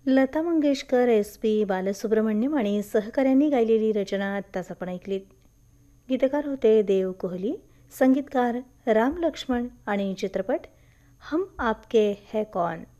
Lata Mangeshkar, SP. Balasubramaniam आणि सहकाऱ्यांनी गायलेली रचना आत्ताच आपण ऐकलीत. गीतकार होते देव कोहली, संगीतकार राम लक्ष्मण आणि चित्रपट हम आपके है कौन.